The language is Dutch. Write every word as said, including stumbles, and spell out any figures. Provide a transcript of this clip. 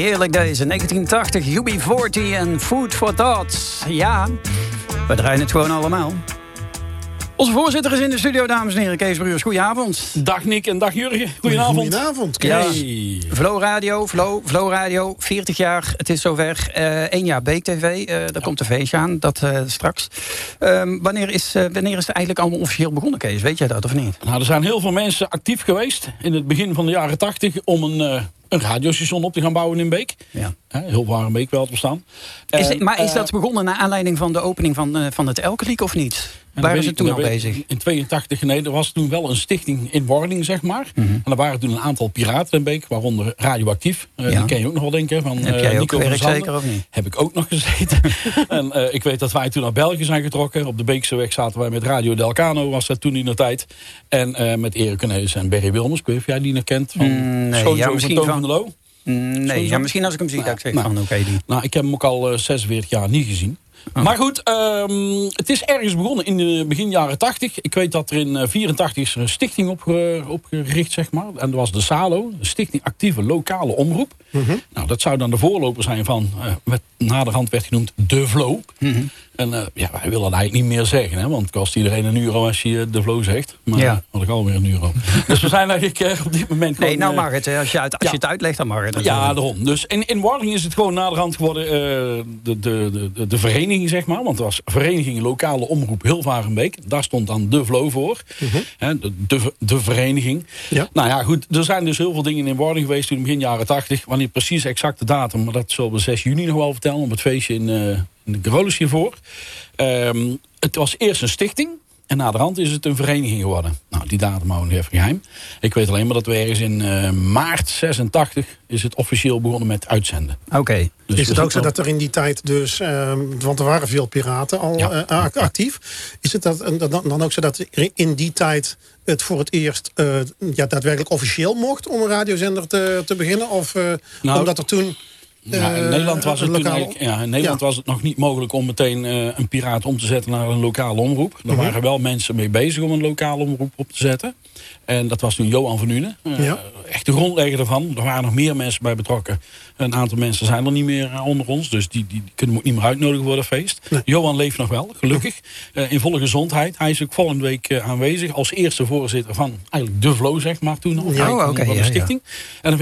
Heerlijk deze, negentien tachtig, U B veertig en Food for Thought. Ja, we draaien het gewoon allemaal. Onze voorzitter is in de studio, dames en heren. Kees Bruurs, goedenavond. Dag Nick en dag Jurgen, goedenavond. Goedenavond, Kees. Ja, Flow Radio, Flow, Flow Radio, veertig jaar, het is zover. Uh, één jaar Beek T V, uh, daar ja. komt een feestje aan, dat uh, straks. Um, wanneer, is, uh, wanneer is het eigenlijk allemaal officieel begonnen, Kees? Weet jij dat of niet? Nou, er zijn heel veel mensen actief geweest in het begin van de jaren tachtig om een... Uh, een radiostation op te gaan bouwen in Beek. Ja. Heel waar in Beek wel te bestaan. Is het, maar is dat begonnen naar aanleiding van de opening van, uh, van het Elkerliek of niet? Waar is het toen al bezig? In tweeëntachtig, nee, er was toen wel een stichting in wording, zeg maar. Mm-hmm. En er waren toen een aantal piraten in Beek, waaronder Radioactief. Uh, ja. Die ken je ook nog wel, denken. Van, Heb jij uh, ook gewerkt, zeker of niet? Heb ik ook nog gezeten. En uh, ik weet dat wij toen naar België zijn getrokken. Op de Beekseweg zaten wij met Radio Delcano, was dat toen in de tijd. En uh, met Erik Cornelis en Berry Wilmers. Ik weet niet of jij die nog kent. Van mm, nee, ja, misschien van... van de Loo. Nee, ja, misschien als ik hem zie, nou, dat ik zeg nou, van oké. Okay, die. Nou, ik heb hem ook al uh, zesenveertig jaar niet gezien. Oh. Maar goed, um, het is ergens begonnen in de begin jaren tachtig. Ik weet dat er in vierentachtig is een stichting opge, opgericht, zeg maar. En dat was de SALO, de Stichting Actieve Lokale Omroep. Mm-hmm. Nou, dat zou dan de voorloper zijn van, uh, met naderhand werd genoemd, de Flow. Mm-hmm. En uh, ja, wij willen dat eigenlijk niet meer zeggen, hè, want het kost iedereen een euro als je de Flow zegt. Maar ja. had ik alweer een euro. Dus we zijn eigenlijk uh, op dit moment gewoon... Nee, nou mag het. Als je, uit, als ja. je het uitlegt, dan mag het. Ja, daarom. Dus in, in Wording is het gewoon naderhand geworden uh, de, de, de, de, de vereniging, zeg maar. Want het was Vereniging Lokale Omroep Hilvarenbeek. Daar stond dan de Flow voor. Uh-huh. Hè, de, de, de vereniging. Ja. Nou ja, goed. Er zijn dus heel veel dingen in Wording geweest in begin jaren tachtig. Wanneer precies exacte datum, maar dat zullen we zes juni nog wel vertellen. Op het feestje in... Uh, in de Carolus hiervoor. Um, het was eerst een stichting. En naderhand is het een vereniging geworden. Nou, die datum houden we even geheim. Ik weet alleen maar dat we ergens in uh, maart zesentachtig... is het officieel begonnen met uitzenden. Oké. Okay. Dus is het ook zo dat er in die tijd dus... Uh, want er waren veel piraten al ja. uh, actief. Is het dat, uh, dan, dan ook zo dat in die tijd... het voor het eerst uh, ja, daadwerkelijk officieel mocht... om een radiozender te, te beginnen? Of uh, nou, omdat er toen... Ja, in Nederland, was het, toen ja, in Nederland ja. was het nog niet mogelijk om meteen uh, een piraat om te zetten naar een lokale omroep. Er mm-hmm. waren wel mensen mee bezig om een lokale omroep op te zetten. En dat was toen Johan van Nuenen. Uh, ja. Echt de grondlegger ervan. Er waren nog meer mensen bij betrokken. Een aantal mensen zijn er niet meer uh, onder ons. Dus die, die, die kunnen we ook niet meer uitnodigen voor dat feest. Nee. Johan leeft nog wel, gelukkig. Uh, in volle gezondheid. Hij is ook volgende week uh, aanwezig. Als eerste voorzitter van eigenlijk de Flow, zeg maar, toen. Oh, oké. Okay, van de ja, stichting. Ja. En